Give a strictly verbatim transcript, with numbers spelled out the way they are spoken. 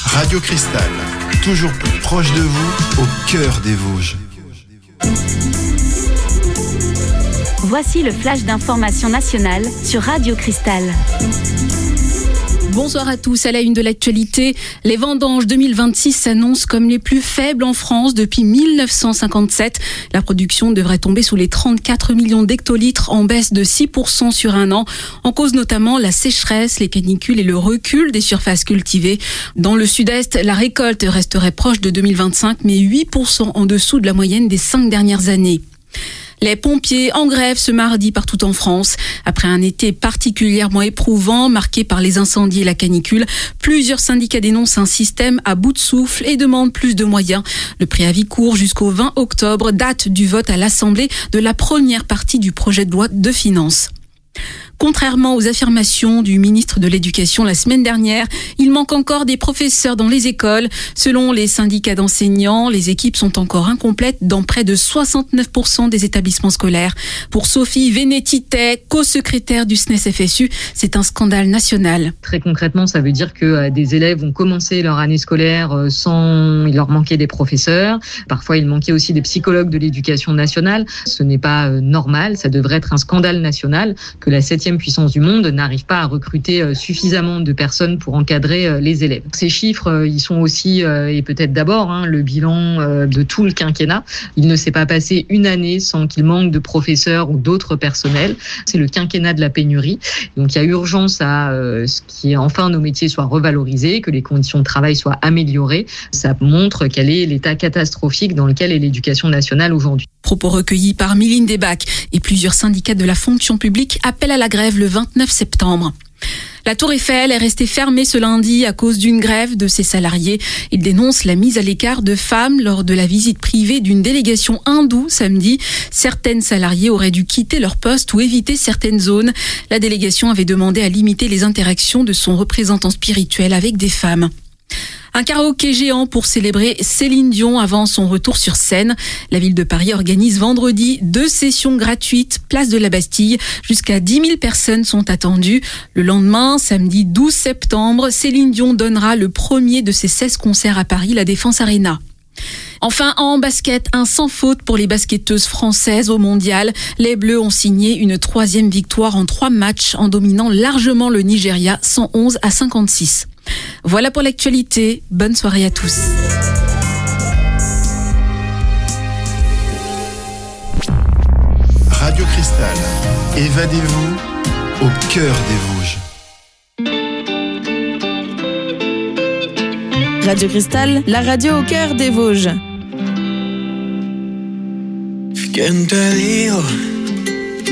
Radio Cristal, toujours plus proche de vous, au cœur des Vosges. Voici le flash d'information nationale sur Radio Cristal. Bonsoir à tous. À la une de l'actualité, les vendanges deux mille vingt-six s'annoncent comme les plus faibles en France depuis mille neuf cent cinquante-sept. La production devrait tomber sous les trente-quatre millions d'hectolitres, en baisse de six pour cent sur un an. En cause notamment la sécheresse, les canicules et le recul des surfaces cultivées. Dans le sud-est, la récolte resterait proche de deux mille vingt-cinq, mais huit pour cent en dessous de la moyenne des cinq dernières années. Les pompiers en grève ce mardi partout en France. Après un été particulièrement éprouvant, marqué par les incendies et la canicule, plusieurs syndicats dénoncent un système à bout de souffle et demandent plus de moyens. Le préavis court jusqu'au vingt octobre, date du vote à l'Assemblée de la première partie du projet de loi de finances. Contrairement aux affirmations du ministre de l'Éducation la semaine dernière, il manque encore des professeurs dans les écoles. Selon les syndicats d'enseignants, les équipes sont encore incomplètes dans près de soixante-neuf pour cent des établissements scolaires. Pour Sophie Vénétité, co-secrétaire du S N E S F S U, c'est un scandale national. Très concrètement, ça veut dire que des élèves ont commencé leur année scolaire sans... Il leur manquait des professeurs. Parfois, il manquait aussi des psychologues de l'Éducation nationale. Ce n'est pas normal. Ça devrait être un scandale national que la septième puissance du monde n'arrive pas à recruter suffisamment de personnes pour encadrer les élèves. Ces chiffres, ils sont aussi, et peut-être d'abord, hein, le bilan de tout le quinquennat. Il ne s'est pas passé une année sans qu'il manque de professeurs ou d'autres personnels. C'est le quinquennat de la pénurie. Donc il y a urgence à euh, ce qui enfin nos métiers soient revalorisés, que les conditions de travail soient améliorées. Ça montre quel est l'état catastrophique dans lequel est l'éducation nationale aujourd'hui. Propos recueillis par Mylène Debac et plusieurs syndicats de la fonction publique appellent à la grève le vingt-neuf septembre. La Tour Eiffel est restée fermée ce lundi à cause d'une grève de ses salariés. Ils dénoncent la mise à l'écart de femmes lors de la visite privée d'une délégation hindoue samedi. Certaines salariées auraient dû quitter leur poste ou éviter certaines zones. La délégation avait demandé à limiter les interactions de son représentant spirituel avec des femmes. Un karaoké géant pour célébrer Céline Dion avant son retour sur scène. La ville de Paris organise vendredi deux sessions gratuites, place de la Bastille. Jusqu'à dix mille personnes sont attendues. Le lendemain, samedi douze septembre, Céline Dion donnera le premier de ses seize concerts à Paris, la Défense Arena. Enfin, en basket, un sans faute pour les basketteuses françaises au mondial. Les Bleus ont signé une troisième victoire en trois matchs en dominant largement le Nigeria cent onze à cinquante-six. Voilà pour l'actualité. Bonne soirée à tous. Radio Cristal, évadez-vous au cœur des Vosges. Radio Cristal, la radio au cœur des Vosges. ¿Quién te dijo